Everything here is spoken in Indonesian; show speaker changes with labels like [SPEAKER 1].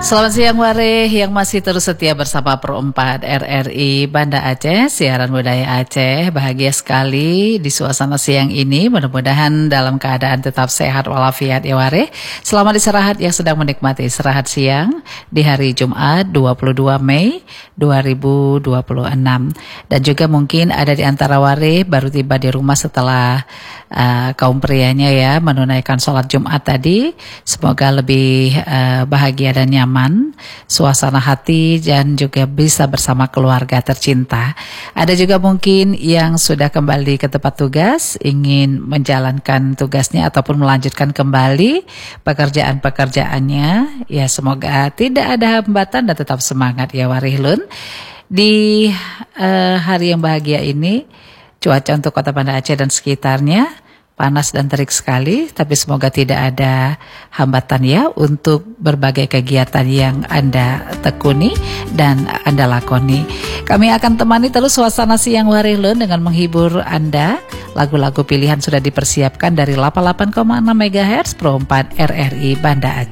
[SPEAKER 1] Selamat siang Wareh yang masih terus setia bersama Pro 4 RRI Banda Aceh, siaran budaya Aceh. Bahagia sekali di suasana siang ini, mudah-mudahan dalam keadaan tetap sehat walafiat ya Wareh. Selamat istirahat yang sedang menikmati istirahat siang di hari Jumat 22 Mei 2026. Dan juga mungkin ada di antara Wareh baru tiba di rumah setelah kaum prianya ya menunaikan sholat Jumat tadi. Semoga lebih bahagia dan nyaman suasana hati dan juga bisa bersama keluarga tercinta. Ada juga mungkin yang sudah kembali ke tempat tugas, ingin menjalankan tugasnya ataupun melanjutkan kembali pekerjaan-pekerjaannya. Ya, semoga tidak ada hambatan dan tetap semangat ya Warihlun. Di hari yang bahagia ini, cuaca untuk Kota Banda Aceh dan sekitarnya panas dan terik sekali, tapi semoga tidak ada hambatan ya untuk berbagai kegiatan yang Anda tekuni dan Anda lakoni. Kami akan temani terus suasana siang Warihlun dengan menghibur Anda. Lagu-lagu pilihan sudah dipersiapkan dari 88,6 MHz Pro 4 RRI Banda Aceh.